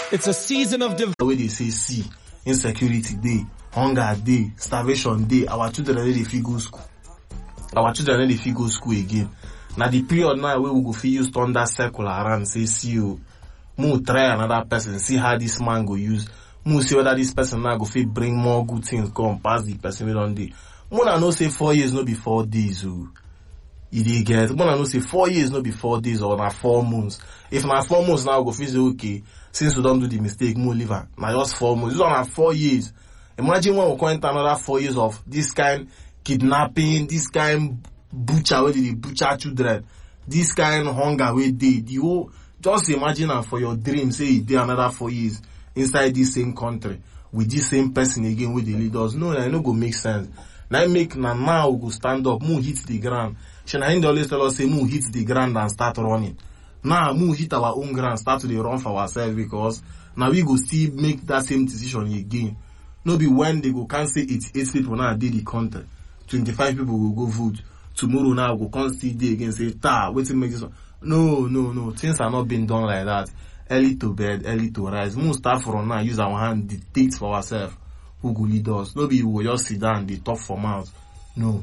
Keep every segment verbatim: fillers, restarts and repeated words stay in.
It's a season of div- the way they say see insecurity day, hunger day, starvation day. Our children they fit go school. Our children they fit go school again. Now the period now where we go fit use thunder circle around say see you. Mu try another person, see how this man go use. Mu see whether this person now go fit bring more good things come past the person we don't dey. Mu na know say four years no be four days. Oh. You dey get. Mu na know say four years no be four days or na four months. If na four months now go fit say okay. Since we don't do the mistake, more leave her. Now just four months. This one are four years. Imagine when we go into another four years of this kind kidnapping, this kind butcher where they butcher children, this kind hunger where they the whole. Just imagine and for your dream, say it dey another four years inside this same country with this same person again with the leaders. No, it no go make sense. Now make na now we go stand up, move hit the ground. She na always tell us say move hit the ground and start running. Now, we hit our own ground, start to run for ourselves because now we go still make that same decision again. No be when they go can't say it's eight people now did the country. twenty-five people will go vote. Tomorrow now go can't see day again say, ta, wait to make this one. No, no, no. Things are not being done like that. Early to bed, early to rise. We start from now, use our hand, dictate for ourselves who go lead us. No be we will just sit down, they talk for mouth. No.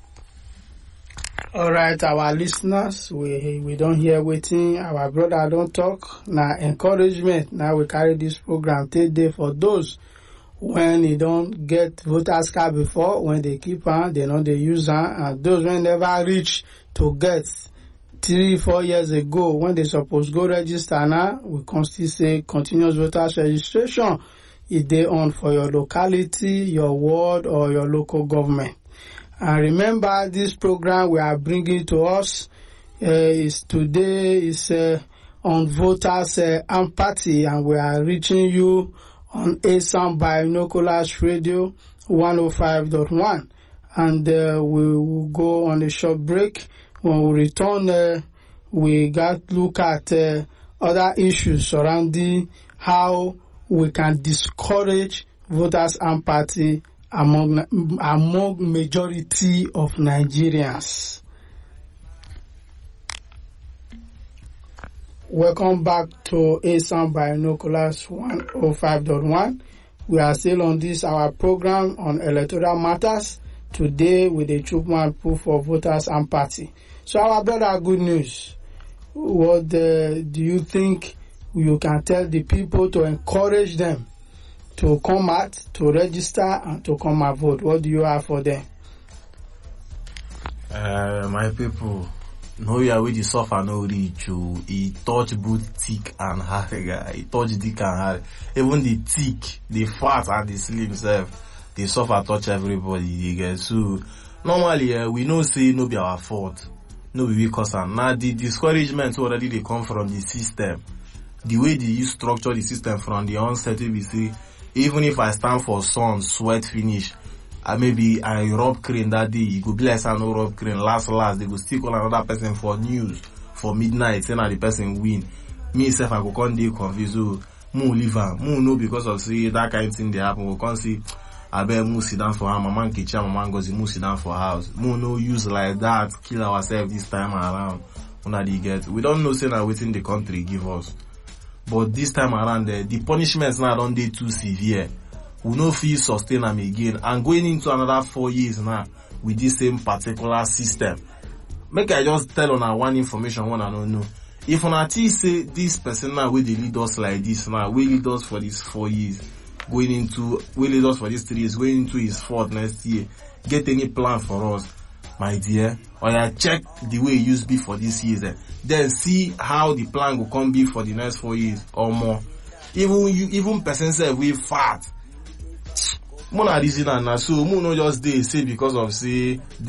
All right, our listeners, we we don't hear waiting. Our brother don't talk. Now encouragement. Now we carry this program today for those when you don't get voters card before, when they keep on, they know they use on, and those when never reach to get three, four years ago when they supposed go register now, we can still say continuous voters registration if they on for your locality, your ward, or your local government. And remember, this program we are bringing to us uh, is today is uh, on voters uh, empathy, and we are reaching you on A S A M Binoculars Radio one oh five point one. And uh, we will go on a short break. When we return, uh, we got to look at uh, other issues surrounding how we can discourage voters empathy among among majority of Nigerians. Welcome back to A S A M Binoculars one oh five point one. We are still on this our program on electoral matters today with the Chupman proof of voters empathy. So our brother, good news. What uh, do you think you can tell the people to encourage them to come out, to register, and to come and vote? What do you have for them? Uh, my people, no you are with the suffer no reach you. He touch both thick and hard, guy. He touch thick and hard. Even the thick, the fat and the slim self, they suffer touch everybody. You get so normally uh, we know say no be our fault, no be because and now the discouragement already they come from the system. The way they use structure the system from the onset, we say. Even if I stand for sun, sweat finish, I maybe I rub crane that day, you go bless and no rub crane. Last, last, they go still call another person for news for midnight, saying that the person win. Me, self, I go come dey confused. So, mu leave her. Mu no because of say that kind of thing they happen. We can't see, I bet mu sit down for her, mama kitchen, mama goes, mu sit down for house. Mu no use like that, kill ourselves this time around. Una dey get. We don't know say na wetin the country give us. But this time around, uh, the punishments now don't dey too severe. We no feel sustain them again. And going into another four years now with this same particular system. Make I just tell on one information one I don't know. If on a T say this person now will lead us like this now, will lead us for these four years, going into, will lead us for these three years, going into his fourth next year, get any plan for us, my dear, or I check the way it used to be for this year, eh? Then see how the plan will come be for the next four years or more. Even you, even person say we fat. Mo na reason and so mo no just dey say because of say